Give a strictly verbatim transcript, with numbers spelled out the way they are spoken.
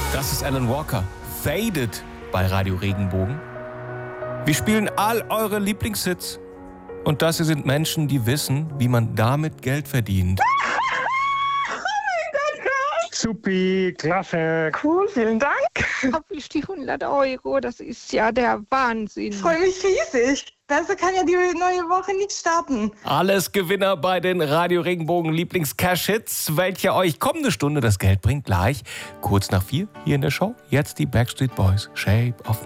Das ist Alan Walker. Faded bei Radio Regenbogen. Wir spielen all eure Lieblingshits. Und das hier sind Menschen, die wissen, wie man damit Geld verdient. Supi, klasse. Cool, vielen Dank. Hab ich die hundert Euro, das ist ja der Wahnsinn. Ich freue mich riesig. Besser kann ja die neue Woche nicht starten. Alles Gewinner bei den Radio Regenbogen Lieblings-Cash-Hits, welche euch kommende Stunde das Geld bringt, gleich kurz nach vier hier in der Show. Jetzt die Backstreet Boys, Shape of